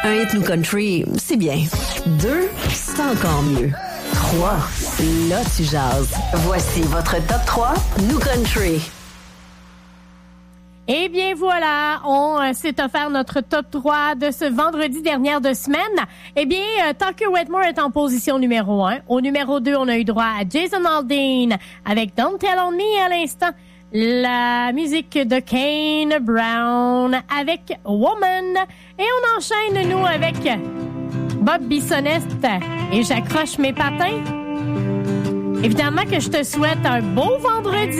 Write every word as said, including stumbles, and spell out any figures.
Un hit nous country, c'est bien. Deux, c'est encore mieux. Trois, là tu jases. Voici votre top trois nous country. Eh bien voilà, on euh, s'est offert notre top trois de ce vendredi dernière de semaine. Eh bien, euh, Tucker Wetmore est en position numéro un. Au numéro deux, on a eu droit à Jason Aldean avec Don't Tell on Me à l'instant. La musique de Kane Brown avec Woman. Et on enchaîne, nous, avec Bob Bissonnette et J'accroche mes patins. Évidemment que je te souhaite un beau vendredi.